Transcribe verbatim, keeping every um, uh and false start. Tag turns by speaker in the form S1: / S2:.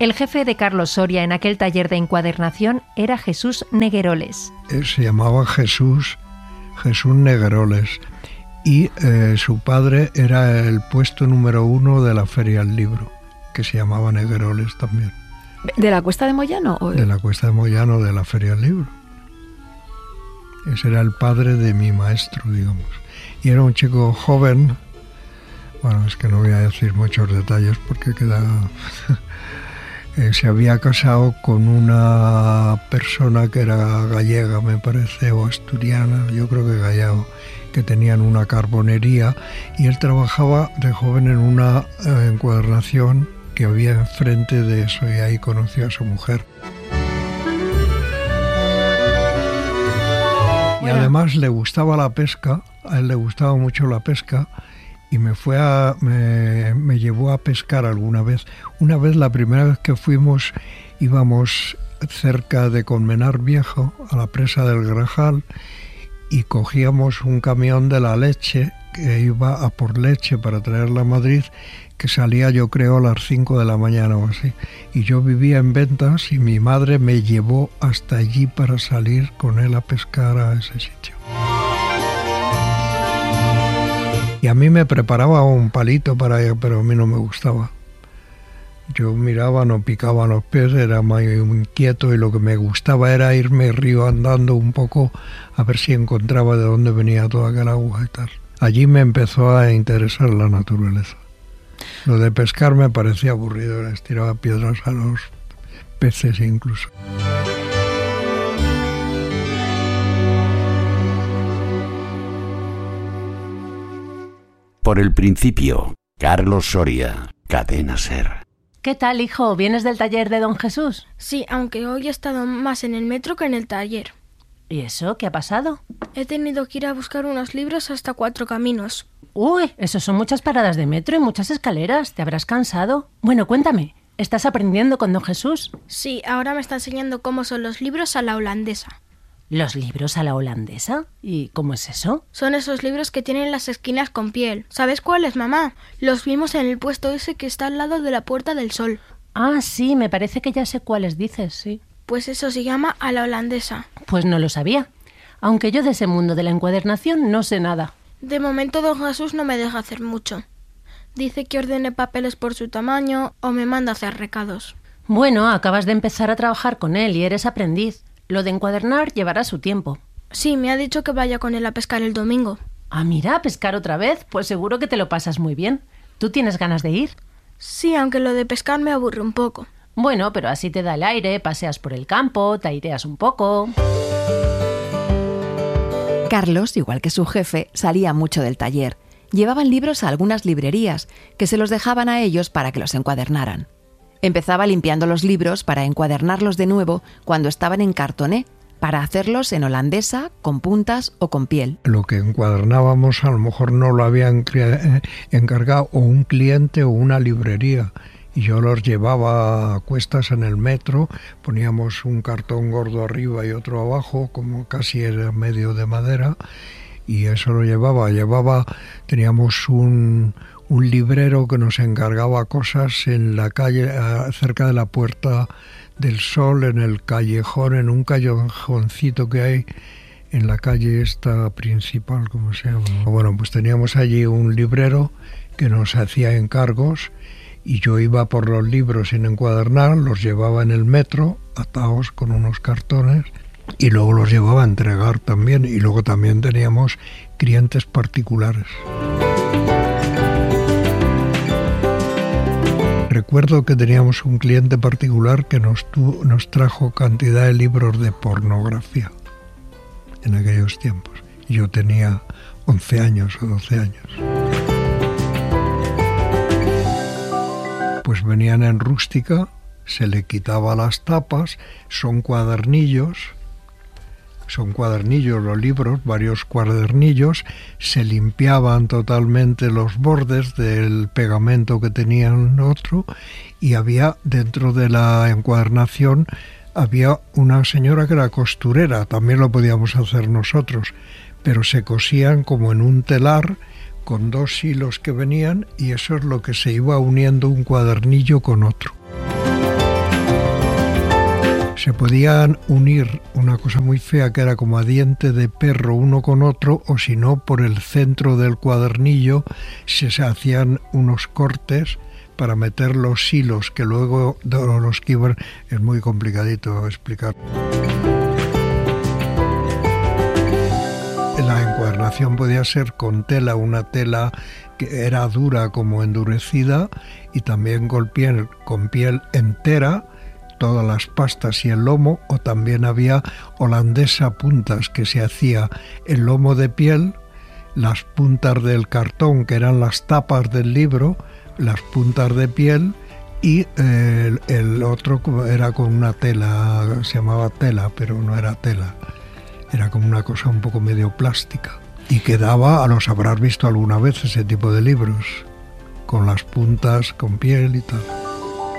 S1: El jefe de Carlos Soria en aquel taller de encuadernación era Jesús Negueroles.
S2: Se llamaba Jesús, Jesús Negueroles, y eh, su padre era el puesto número uno de la Feria del Libro, que se llamaba Negueroles también.
S3: ¿De la Cuesta de Moyano? ¿O?
S2: De la Cuesta de Moyano, de la Feria del Libro. Ese era el padre de mi maestro, digamos. Y era un chico joven. Bueno, es que no voy a decir muchos detalles porque queda... eh, se había casado con una persona que era gallega, me parece, o asturiana, yo creo que gallego, que tenían una carbonería, y él trabajaba de joven en una eh, encuadernación que había enfrente de eso, y ahí conoció a su mujer. Y bueno, además le gustaba la pesca, a él le gustaba mucho la pesca, y me fue a me, me llevó a pescar alguna vez. Una vez, la primera vez que fuimos, íbamos cerca de Colmenar Viejo, a la presa del Grajal, y cogíamos un camión de la leche que iba a por leche para traerla a Madrid, que salía, yo creo, a las cinco de la mañana o así. Y yo vivía en Ventas y mi madre me llevó hasta allí para salir con él a pescar a ese sitio. Y a mí me preparaba un palito para ella, pero a mí no me gustaba. Yo miraba, no picaba los pies, era muy inquieto, y lo que me gustaba era irme río andando un poco a ver si encontraba de dónde venía toda aquel agua y tal. Allí me empezó a interesar la naturaleza. Lo de pescar me parecía aburrido, les tiraba piedras a los peces incluso.
S4: Por el principio, Carlos Soria, Cadena SER.
S1: ¿Qué tal, hijo? ¿Vienes del taller de don Jesús?
S5: Sí, aunque hoy he estado más en el metro que en el taller.
S1: ¿Y eso? ¿Qué ha pasado?
S5: He tenido que ir a buscar unos libros hasta Cuatro Caminos.
S1: Uy, eso son muchas paradas de metro y muchas escaleras. ¿Te habrás cansado? Bueno, cuéntame, ¿estás aprendiendo con don Jesús?
S5: Sí, ahora me está enseñando cómo son los libros a la holandesa.
S1: ¿Los libros a la holandesa? ¿Y cómo es eso?
S5: Son esos libros que tienen las esquinas con piel. ¿Sabes cuáles, mamá? Los vimos en el puesto ese que está al lado de la Puerta del Sol.
S1: Ah, sí, me parece que ya sé cuáles dices, sí.
S5: Pues eso se llama a la holandesa.
S1: Pues no lo sabía. Aunque yo de ese mundo de la encuadernación no sé nada.
S5: De momento don Jesús no me deja hacer mucho. Dice que ordene papeles por su tamaño o me manda a hacer recados.
S1: Bueno, acabas de empezar a trabajar con él y eres aprendiz. Lo de encuadernar llevará su tiempo.
S5: Sí, me ha dicho que vaya con él a pescar el domingo.
S1: Ah, mira, ¿a pescar otra vez? Pues seguro que te lo pasas muy bien. ¿Tú tienes ganas de ir?
S5: Sí, aunque lo de pescar me aburre un poco.
S1: Bueno, pero así te da el aire, paseas por el campo, te aireas un poco.
S3: Carlos, igual que su jefe, salía mucho del taller. Llevaban libros a algunas librerías, que se los dejaban a ellos para que los encuadernaran. Empezaba limpiando los libros para encuadernarlos de nuevo cuando estaban en cartoné, para hacerlos en holandesa, con puntas o con piel.
S2: Lo que encuadernábamos a lo mejor no lo habían encargado o un cliente o una librería, y yo los llevaba a cuestas en el metro, poníamos un cartón gordo arriba y otro abajo, como casi era medio de madera, y eso lo llevaba. Llevaba, teníamos un... un librero que nos encargaba cosas en la calle, cerca de la Puerta del Sol, en el callejón, en un callejoncito que hay en la calle esta principal, ¿cómo se llama? Bueno, pues teníamos allí un librero que nos hacía encargos, y yo iba por los libros sin encuadernar, los llevaba en el metro, atados con unos cartones, y luego los llevaba a entregar también, y luego también teníamos clientes particulares. Recuerdo que teníamos un cliente particular que nos, tu, nos trajo cantidad de libros de pornografía en aquellos tiempos. Yo tenía once años o doce años. Pues venían en rústica, se le quitaba las tapas, son cuadernillos, son cuadernillos los libros, varios cuadernillos, se limpiaban totalmente los bordes del pegamento que tenían otro, y había dentro de la encuadernación había una señora que era costurera, también lo podíamos hacer nosotros, pero se cosían como en un telar con dos hilos que venían, y eso es lo que se iba uniendo un cuadernillo con otro. Se podían unir, una cosa muy fea que era como a diente de perro uno con otro, o si no, por el centro del cuadernillo se hacían unos cortes para meter los hilos, que luego los que iban, es muy complicadito explicar. La encuadernación podía ser con tela, una tela que era dura como endurecida, y también con piel, con piel entera, todas las pastas y el lomo, o también había holandesa puntas, que se hacía el lomo de piel, las puntas del cartón, que eran las tapas del libro, las puntas de piel, y el, el otro era con una tela, se llamaba tela, pero no era tela, era como una cosa un poco medio plástica, y quedaba, a los habrás visto alguna vez ese tipo de libros, con las puntas, con piel y tal.